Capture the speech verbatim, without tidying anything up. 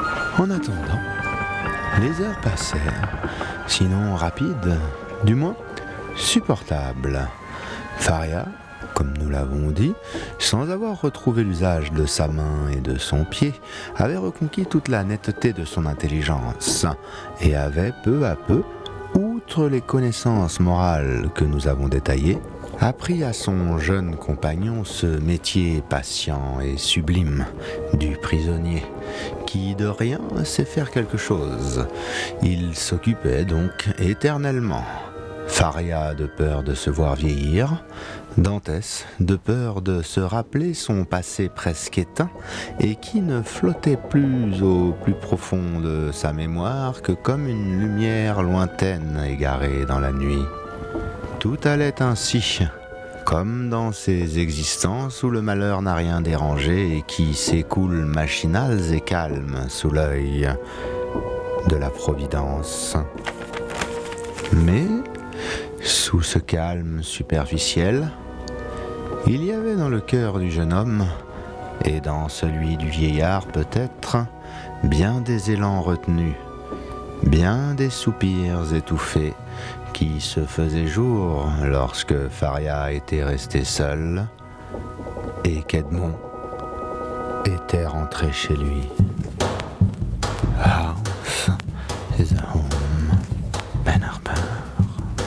En attendant, les heures passèrent, sinon rapides, du moins supportables. Faria, comme nous l'avons dit, sans avoir retrouvé l'usage de sa main et de son pied, avait reconquis toute la netteté de son intelligence et avait peu à peu, outre les connaissances morales que nous avons détaillées, appris à son jeune compagnon ce métier patient et sublime du prisonnier, qui de rien sait faire quelque chose. Il s'occupait donc éternellement. Faria de peur de se voir vieillir, Dantès de peur de se rappeler son passé presque éteint et qui ne flottait plus au plus profond de sa mémoire que comme une lumière lointaine égarée dans la nuit. Tout allait ainsi, comme dans ces existences où le malheur n'a rien dérangé et qui s'écoulent machinales et calmes sous l'œil de la Providence. Mais sous ce calme superficiel, il y avait dans le cœur du jeune homme, et dans celui du vieillard peut-être, bien des élans retenus, bien des soupirs étouffés qui se faisaient jour lorsque Faria était resté seul et qu'Edmond était rentré chez lui. House is a